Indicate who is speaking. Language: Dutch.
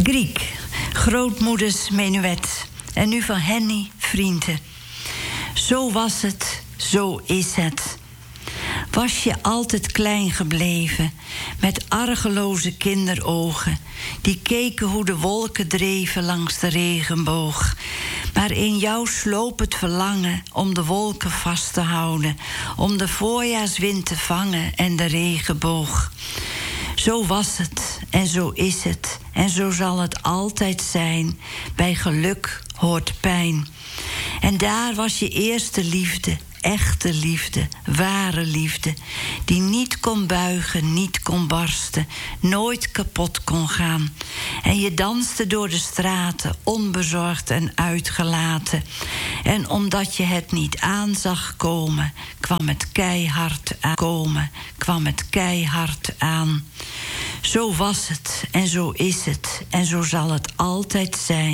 Speaker 1: Griek, grootmoeders menuet. En nu van Henny Vrienden. Zo was het, zo is het. Was je altijd klein gebleven, met argeloze kinderogen, die keken hoe de wolken dreven langs de regenboog. Maar in jou sloop het verlangen om de wolken vast te houden, om de voorjaarswind te vangen en de regenboog. Zo was het en zo is het en zo zal het altijd zijn. Bij geluk hoort pijn. En daar was je eerste liefde, echte liefde, ware liefde, die niet kon buigen, niet kon barsten, nooit kapot kon gaan. En je danste door de straten, onbezorgd en uitgelaten. En omdat je het niet aan zag komen, kwam het keihard aankomen, kwam het keihard aan. Zo was het en zo is het en zo zal het altijd zijn.